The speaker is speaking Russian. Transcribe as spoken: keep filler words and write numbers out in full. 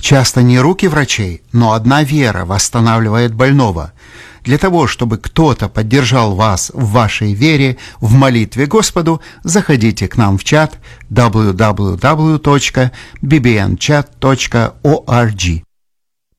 Часто не руки врачей, но одна вера восстанавливает больного. Для того, чтобы кто-то поддержал вас в вашей вере, в молитве Господу, заходите к нам в чат дабл ю дабл ю дабл ю точка би би эн чат точка орг.